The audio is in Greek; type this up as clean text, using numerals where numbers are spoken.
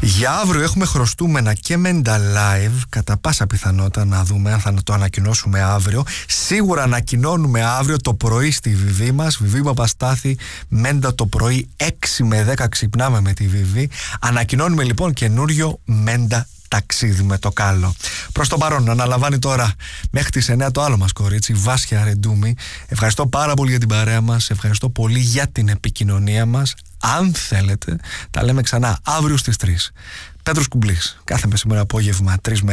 Για αύριο έχουμε χρωστούμενα και Μέντα Live. Κατά πάσα πιθανότητα να δούμε αν θα το ανακοινώσουμε αύριο. Σίγουρα ανακοινώνουμε αύριο το πρωί στη Βιβί μας. Βιβί Παπαστάθη, Μέντα το πρωί 6 με 10 ξυπνάμε με τη Βιβί. Ανακοινώνουμε λοιπόν καινούριο Μέντα ταξίδι με το κάλο. Προς το παρόν αναλαμβάνει τώρα μέχρι τις 9 το άλλο μας κορίτσι, Βάσια Ρεντούμη. Ευχαριστώ πάρα πολύ για την παρέα μας. Ευχαριστώ πολύ για την επικοινωνία μας. Αν θέλετε, τα λέμε ξανά αύριο στις 3. Πέτρος Κουμπλής, κάθε μεσημέρα απόγευμα 3 με